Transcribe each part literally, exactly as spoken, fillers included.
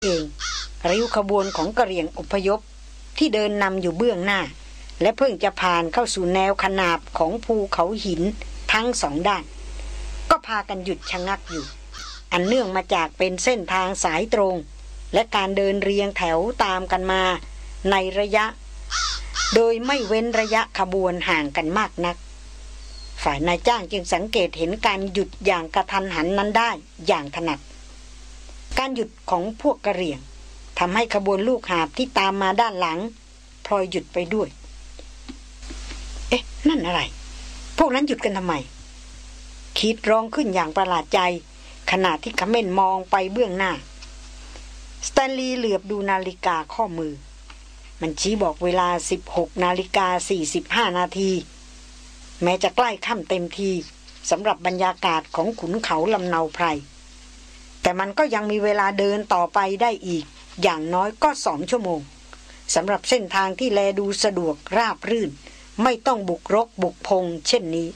เองริ้วขบวนของกะเหรี่ยงอพยพที่เดินนำอยู่เบื้องหน้าและเพิ่งจะผ่านเข้าสู่แนวขนาบของภูเขาหินทั้งสองด้านก็พากันหยุดชะงักอยู่อันเนื่องมาจากเป็นเส้นทางสายตรงและการเดินเรียงแถวตามกันมาในระยะโดยไม่เว้นระยะขบวนห่างกันมากนักฝ่ายนายจ้างจึงสังเกตเห็นการหยุดอย่างกระทันหันนั้นได้อย่างถนัดการหยุดของพวกกะเหรี่ยงทำให้ขบวนลูกหาบที่ตามมาด้านหลังพลอยหยุดไปด้วยเอ๊ะนั่นอะไรพวกนั้นหยุดกันทำไมคิดร้องขึ้นอย่างประหลาดใจขณะที่ขม้นมองไปเบื้องหน้าสแตนลีย์เหลือบดูนาฬิกาข้อมือมันชี้บอกเวลา สิบหกนาฬิกาสี่สิบห้า นาทีแม้จะใกล้ค่ำเต็มทีสำหรับบรรยากาศของขุนเขาลำเนาไพรแต่มันก็ยังมีเวลาเดินต่อไปได้อีกอย่างน้อยก็สองชั่วโมงสำหรับเส้นทางที่แลดูสะดวกราบรื่นไม่ต้องบุกรกบุกพงเช่นนี้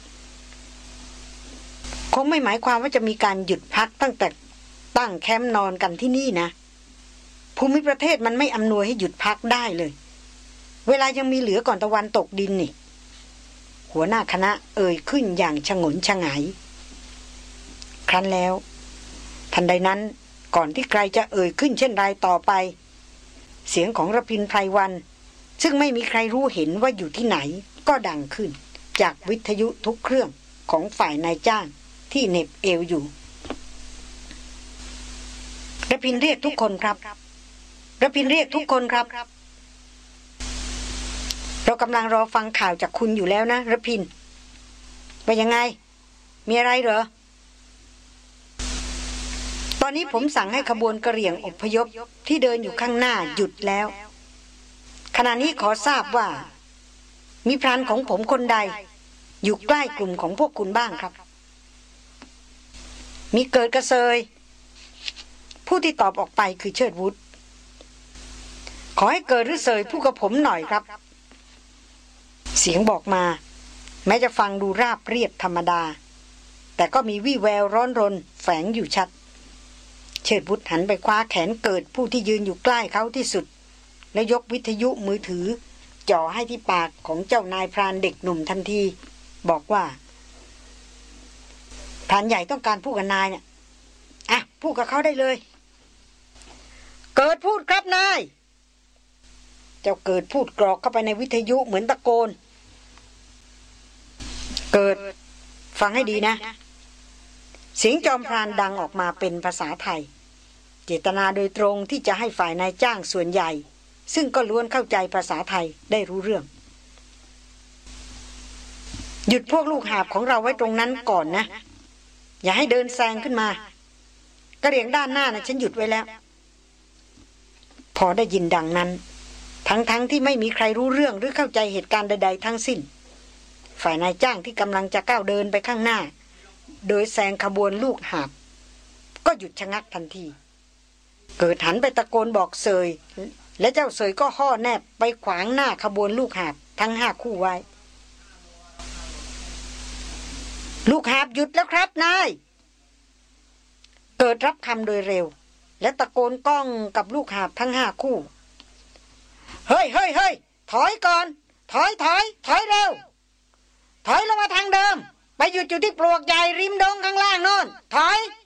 คงไม่หมายความว่าจะมีการหยุดพักตั้งแต่ตั้งแคมป์นอนกันที่นี่นะภูมิประเทศมันไม่อำนวยให้หยุดพักได้เลยเวลายังมีเหลือก่อนตะวันตกดินนี่หัวหน้าคณะเอ่ยขึ้นอย่างฉงนฉงายครั้นแล้วทันใดนั้นก่อนที่ใครจะเอ่ยขึ้นเช่นไรต่อไปเสียงของระพินไพรวันซึ่งไม่มีใครรู้เห็นว่าอยู่ที่ไหนก็ดังขึ้นจากวิทยุทุกเครื่องของฝ่ายนายจ้างที่เหน็บเอวอยู่ระพินเรียกทุกคนครับระพินเรียกทุกคนครับเรากำลังรอฟังข่าวจากคุณอยู่แล้วนะระพินว่ายังไงมีอะไรเหรอตอนนี้ผมสั่งให้ขบวนกะเหรี่ยงอพยพที่เดินอยู่ข้างหน้าหยุดแล้วขณะนี้ขอทราบว่ามีพรานของผมคนใดอยู่ใกล้กลุ่มของพวกคุณบ้างครับมีเกิดกระเซยผู้ที่ตอบออกไปคือเชิดวุฒิขอให้เกิดหรือเสยผู้กับผมหน่อยครับเสียงบอกมาแม้จะฟังดูราบเรียบธรรมดาแต่ก็มีวี่แววร้อนรนแฝงอยู่ชัดเชิดวุฒิหันไปคว้าแขนเกิดผู้ที่ยืนอยู่ใกล้เขาที่สุดและยกวิทยุมือถือจ่อให้ที่ปากของเจ้านายพรานเด็กหนุ่มทันทีบอกว่าพรานใหญ่ต้องการพูดกับนายเนี่ยอ่ะพูดกับเขาได้เลยเกิดพูดครับนายเจ้าเกิดพูดกรอกเข้าไปในวิทยุเหมือนตะโกนเกิดฟังให้ดีนะเสียงจอมพรานดังออกมาเป็นภาษาไทยเจตนาโดยตรงที่จะให้ฝ่ายนายจ้างส่วนใหญ่ซึ่งก็ล้วนเข้าใจภาษาไทยได้รู้เรื่องหยุดพวกลูกหาบของเราไว้ตรงนั้นก่อนนะอย่าให้เดินแซงขึ้นมากระเหรี่ยงด้านหน้านะฉันหยุดไว้แล้วพอได้ยินดังนั้นทั้งๆ ท, ที่ไม่มีใครรู้เรื่องหรือเข้าใจเหตุการณ์ใดๆทั้งสิ้นฝ่ายนายจ้างที่กำลังจะก้าวเดินไปข้างหน้าโดยแซงขบวนลูกหาบก็หยุดชะงักทันทีเกิดหันไปตะโกนบอกเสยและเจ้าเสยก็ห่อแนบไปขวางหน้าขบวนลูกหาบทั้งห้าคู่ไว้ลูกหาบหยุดแล้วครับนายเกิดรับคำโดยเร็วและตะโกนก้องกับลูกหาบทั้งห้าคู่เฮ้ยเฮ้ยเฮ้ยถอยก่อนถอยถอยถอยเร็วถอยลงมาทางเดิมไปหยุดอยู่ที่ปลวกใหญ่ริมดงข้างล่างโน่นถอย